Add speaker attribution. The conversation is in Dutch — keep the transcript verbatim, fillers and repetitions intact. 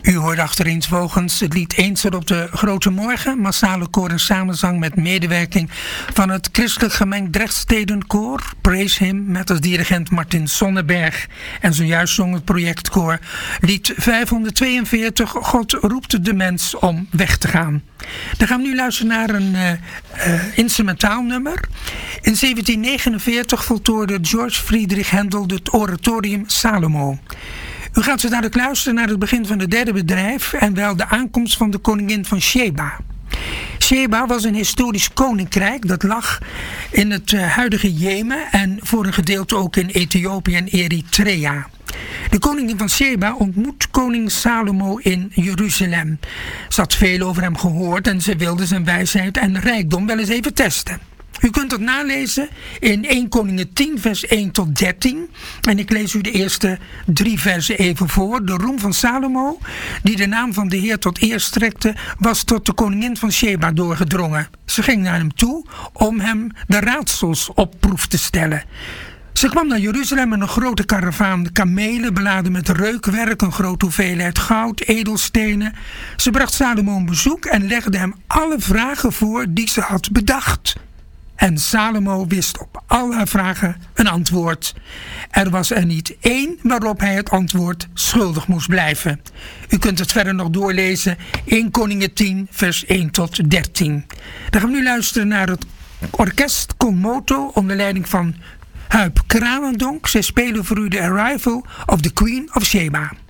Speaker 1: U hoort achterinsvolgens het lied Eens op de Grote Morgen, massale koor en samenzang met medewerking van het christelijk gemengd Drechtstedenkoor, Praise Him, met als dirigent Martin Sonneberg. En zojuist zong het projectkoor lied vijfhonderdtweeënveertig, God roept de mens om weg te gaan. Dan gaan we nu luisteren naar een uh, uh, instrumentaal nummer. In zeventien negenenveertig voltooide George Friedrich Händel het oratorium Salomo. U gaat zo dadelijk luisteren naar het begin van het derde bedrijf en wel de aankomst van de koningin van Sheba. Sheba was een historisch koninkrijk dat lag in het uh, huidige Jemen en voor een gedeelte ook in Ethiopië en Eritrea. De koningin van Sheba ontmoet koning Salomo in Jeruzalem. Ze had veel over hem gehoord en ze wilde zijn wijsheid en rijkdom wel eens even testen. U kunt dat nalezen in eerste Koningen tien vers één tot dertien. En ik lees u de eerste drie versen even voor. De roem van Salomo, die de naam van de Heer tot eer strekte, was tot de koningin van Sheba doorgedrongen. Ze ging naar hem toe om hem de raadsels op proef te stellen. Ze kwam naar Jeruzalem met een grote karavaan kamelen beladen met reukwerk, een grote hoeveelheid goud, edelstenen. Ze bracht Salomo een bezoek en legde hem alle vragen voor die ze had bedacht. En Salomo wist op al haar vragen een antwoord. Er was er niet één waarop hij het antwoord schuldig moest blijven. U kunt het verder nog doorlezen in Koningen tien vers één tot dertien. Dan gaan we nu luisteren naar het orkest Conmoto onder leiding van Huip Kranendonk. Zij spelen voor u de Arrival of the Queen of Sheba.